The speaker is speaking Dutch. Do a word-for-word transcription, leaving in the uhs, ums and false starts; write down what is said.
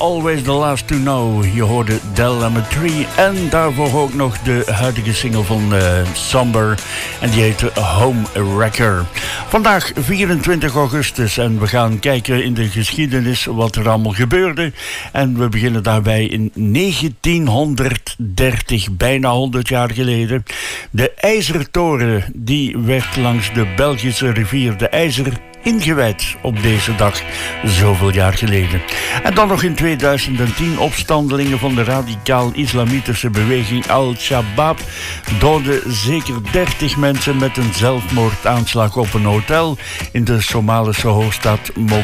Always the Last to Know. Je hoorde Dilemma Tree. En daarvoor ook nog de huidige single van uh, Somber. En die heet Home Wrecker. Vandaag vierentwintig augustus. En we gaan kijken in de geschiedenis wat er allemaal gebeurde. En we beginnen daarbij in negentienhonderddertig, bijna honderd jaar geleden. De IJzertoren die werd langs de Belgische rivier de IJzer ingewijd op deze dag, zoveel jaar geleden. En dan nog in tweeduizend tien opstandelingen van de radicaal-islamitische beweging Al-Shabaab doodden zeker dertig mensen met een zelfmoordaanslag op een hotel in de Somalische hoofdstad Mogadishu.